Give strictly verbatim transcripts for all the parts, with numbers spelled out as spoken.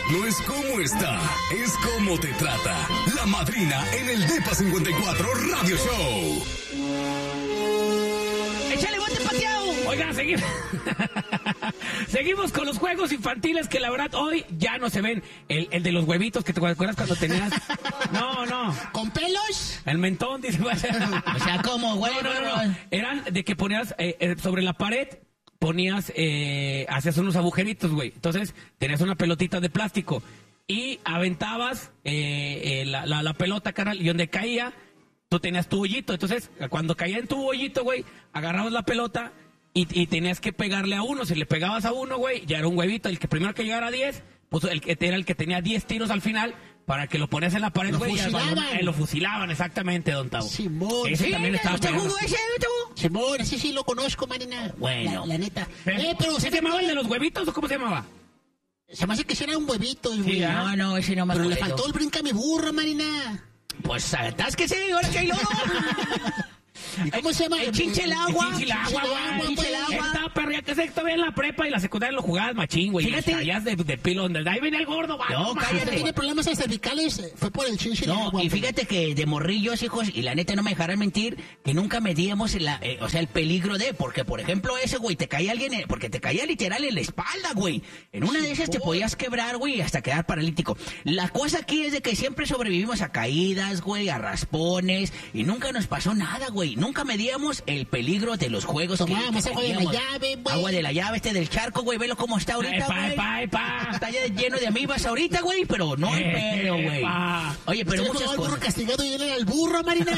no es cómo está, es cómo te trata. La madrina en el Depa cincuenta y cuatro Radio Show. ¡Échale bote pateado! Oigan, seguimos. Seguimos con los juegos infantiles que la verdad hoy ya no se ven. El, el de los huevitos que te acuerdas cuando tenías. No, no. ¿Con pelos? El mentón, dice. O sea, ¿cómo, güey? No, no, no, no. Eran de que ponías eh, eh, sobre la pared, ponías, eh, hacías unos agujeritos, güey. Entonces, tenías una pelotita de plástico y aventabas eh, eh, la, la, la pelota, carnal, y donde caía, tú tenías tu hoyito. Entonces, cuando caía en tu hoyito, güey, agarrabas la pelota y, y tenías que pegarle a uno. Si le pegabas a uno, güey, ya era un huevito. El que primero que llegara a diez, pues el que era el que tenía diez tiros al final, para que lo pones en la pared, güey. Lo fusilaban. Eh, lo fusilaban, exactamente, don Tavo. Simón. Ese ¿Sí? también estaba ¿Usted pegando. jugó ese, Tavo? Simón, ese sí lo conozco, Marina. Bueno. La, la neta. ¿Eh? Eh, pero ¿Se llamaba el de los huevitos o cómo se llamaba? Se me hace que sí era un huevito, güey. Sí, ¿ah? No, no, ese no me Pero acuerdo. le faltó el brinca mi burro, Marina. Pues atásquese, ahora que hay lodo. ¿Y cómo se llama? El chinche el agua. El chinche el agua, güey. Chinche el agua. Estaba perra, que se todavía en la prepa y la secundaria lo jugabas machín, güey. Fíjate. Allá de, de pilo, donde ahí venía el gordo, güey. No, cállate. Tiene problemas cervicales, eh, fue por el chinche. No, agua, y güey. fíjate que de morrillos, hijos, y la neta no me dejarán mentir, que nunca medíamos la, eh, o sea, el peligro de, porque por ejemplo ese, güey, te caía alguien, en- porque te caía literal en la espalda, güey. En una de esas te podías quebrar, güey, hasta quedar paralítico. La cosa aquí es de que siempre sobrevivimos a caídas, güey, a raspones, y nunca nos pasó nada, güey. Nunca medíamos el peligro de los juegos. que- Tomábamos que agua de la teníamos. llave, güey. Agua de la llave, este del charco, güey, velo cómo está ahorita, Epa, güey. epa, epa. Está ya lleno de amibas ahorita, güey, pero no hay pedo, güey. Epa. Oye, pero Usted muchas jugaba al burro cosas. castigado y él era el burro, Marina.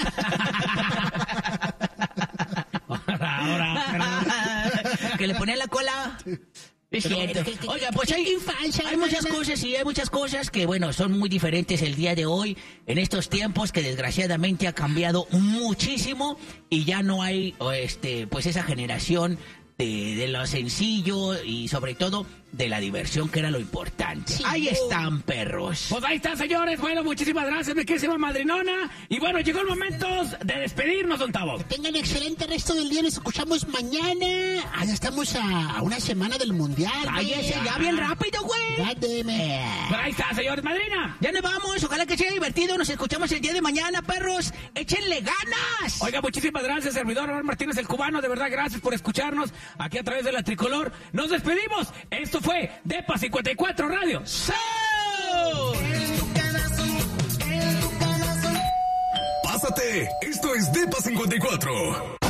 Ahora, Que le ponía la cola. Es cierto. que- que- Oiga, pues que- hay, que infancia, hay muchas Marina. cosas y hay muchas cosas que, bueno, son muy diferentes el día de hoy, en estos tiempos que desgraciadamente ha cambiado muchísimo y ya no hay, o este, pues esa generación de, de lo sencillo y sobre todo de la diversión, que era lo importante. Sí, Ahí no. están, perros. pues ahí está, señores. Bueno, muchísimas gracias, mi querísima madrinona. Y bueno, llegó el momento de despedirnos, don Tavo. Tengan excelente resto del día, nos escuchamos mañana. Ah, ya estamos a, a una semana del mundial. Ay, güey. ese ya bien rápido, güey. God damn it. Eh. Pues ahí está, señores, madrina. Ya nos vamos, ojalá que sea divertido, nos escuchamos el día de mañana, perros, échenle ganas. Oiga, muchísimas gracias, servidor Raúl Martínez, el cubano. De verdad, gracias por escucharnos aquí a través de la Tricolor. Nos despedimos. Esto fue Depa cincuenta y cuatro Radio. Pásate, esto es Depa cincuenta y cuatro.